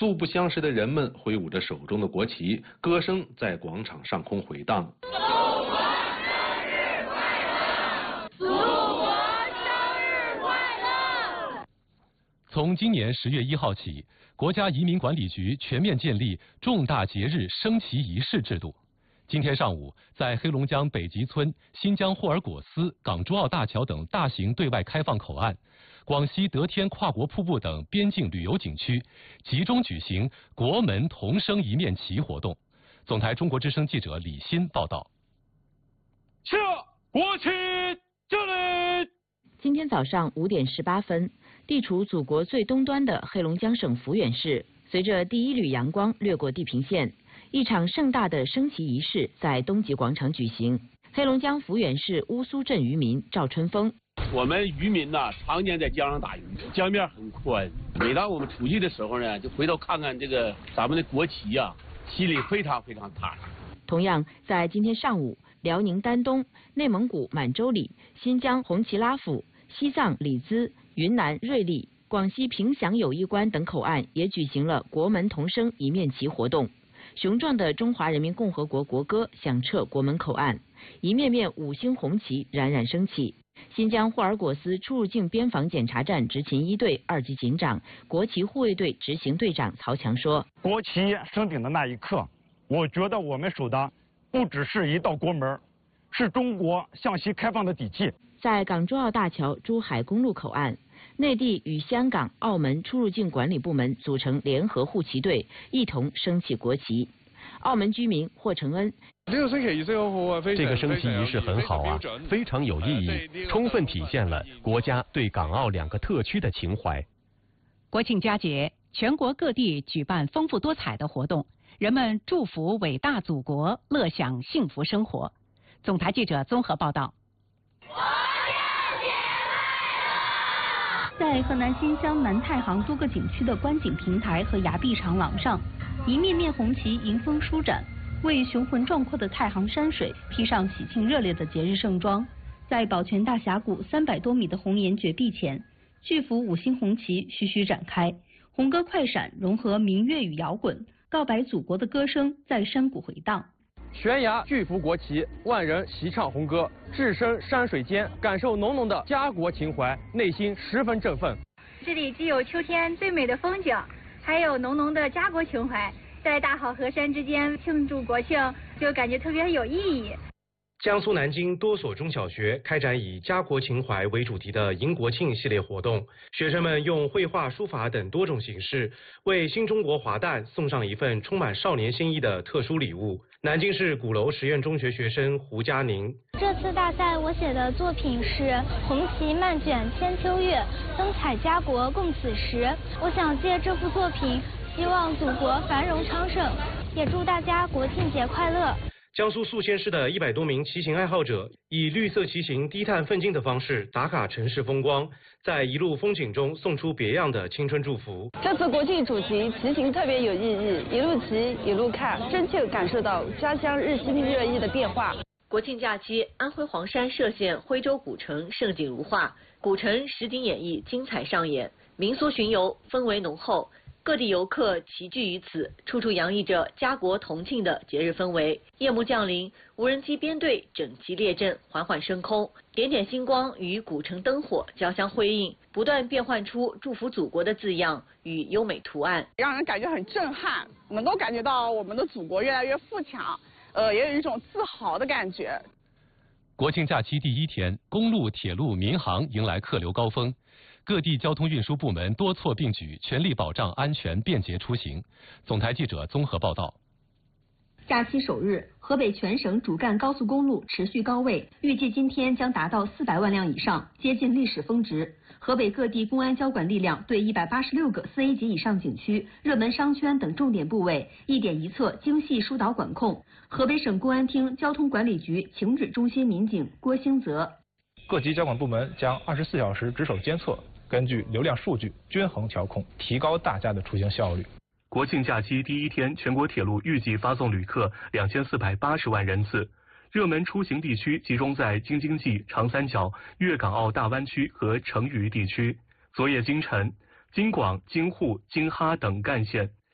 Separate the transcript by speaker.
Speaker 1: 素不相识的人们挥舞着手中的国旗，歌声在广场上空回荡。
Speaker 2: 从今年10月1号起，国家移民管理局全面建立重大节日升旗仪式制度。今天上午，在黑龙江北极村、新疆霍尔果斯、港珠澳大桥等大型对外开放口岸，广西德天跨国瀑布等边境旅游景区，集中举行国门同升一面旗活动。总台中国之声记者李欣报道。
Speaker 3: 下国旗敬礼。
Speaker 4: 今天早上5点18分，地处祖国最东端的黑龙江省抚远市，随着第一缕阳光掠过地平线，一场盛大的升旗仪式在东极广场举行。黑龙江抚远市乌苏镇渔民赵春峰：
Speaker 5: 我们渔民呢，常年在江上打鱼，江面很宽。每当我们出去的时候呢，就回头看看这个咱们的国旗呀，心里非常非常踏实。
Speaker 4: 同样，在今天上午，辽宁丹东、内蒙古满洲里、新疆红旗拉府、西藏里兹、云南瑞丽、广西凭祥友谊关等口岸也举行了国门同升一面旗活动。雄壮的中华人民共和国国歌响彻国门口岸，一面面5星红旗冉冉升起。新疆霍尔果斯出入境边防检查站执勤1队2级警长、国旗护卫队执行队长曹强说：“
Speaker 6: 国旗升顶的那一刻，我觉得我们守的不只是一道国门，是中国向西开放的底气。”
Speaker 4: 在港珠澳大桥珠海公路口岸，内地与香港、澳门出入境管理部门组成联合护旗队，一同升起国旗。澳门居民霍承恩：
Speaker 7: 这个升旗仪式
Speaker 2: 这个升旗仪式很好啊，非常有意义，充分体现了国家对港澳2个特区的情怀。
Speaker 8: 国庆佳节，全国各地举办丰富多彩的活动，人们祝福伟大祖国，乐享幸福生活。总台记者综合报道。
Speaker 9: 在河南新乡南太行多个景区的观景平台和崖壁长廊上，一面面红旗迎风舒展，为雄浑壮阔的太行山水披上喜庆热烈的节日盛装。在宝泉大峡谷300多米的红岩绝壁前，巨幅5星红旗徐徐展开，红歌快闪融合民乐与摇滚，告白祖国的歌声在山谷回荡。
Speaker 3: 悬崖巨幅国旗，万人齐唱红歌，置身山水间，感受浓浓的家国情怀，内心十分振奋。
Speaker 10: 这里既有秋天最美的风景，还有浓浓的家国情怀，在大好河山之间庆祝国庆，就感觉特别有意义。
Speaker 11: 江苏南京多所中小学开展以家国情怀为主题的迎国庆系列活动，学生们用绘画、书法等多种形式，为新中国华诞送上一份充满少年心意的特殊礼物。南京市鼓楼实验中学学生胡佳宁：
Speaker 12: 这次大赛我写的作品是《红旗漫卷千秋月，灯彩家国共此时》。我想借这幅作品，希望祖国繁荣昌盛，也祝大家国庆节快乐。
Speaker 11: 江苏宿迁市的100多名骑行爱好者以绿色骑行低碳奋进的方式打卡城市风光，在一路风景中送出别样的青春祝福。
Speaker 13: 这次国庆主题骑行特别有意义，一路骑一路看，真切感受到家乡日新月异的变化。
Speaker 14: 国庆假期，安徽黄山歙县徽州古城盛景如画，古城实景演绎精彩上演，民俗巡游氛围浓厚。各地游客齐聚于此，处处洋溢着家国同庆的节日氛围。夜幕降临，无人机编队整齐列阵，缓缓升空，点点星光与古城灯火交相辉映，不断变换出祝福祖国的字样与优美图案，
Speaker 15: 让人感觉很震撼，能够感觉到我们的祖国越来越富强，也有一种自豪的感觉。
Speaker 2: 国庆假期第1天，公路、铁路、民航迎来客流高峰。各地交通运输部门多措并举，全力保障安全便捷出行。总台记者综合报道。
Speaker 9: 假期首日，河北全省主干高速公路持续高位，预计今天将达到400万辆以上，接近历史峰值。河北各地公安交管力量对186个4A 级以上景区、热门商圈等重点部位一点一策，精细疏导管控。河北省公安厅交通管理局情指中心民警郭兴泽：
Speaker 16: 各级交管部门将24小时值守监测，根据流量数据均衡调控，提高大家的出行效率。
Speaker 2: 国庆假期第1天，全国铁路预计发送旅客2480万人次。热门出行地区集中在京津冀、长三角、粤港澳大湾区和成渝地区。昨夜今晨，京广、京沪、京哈等干线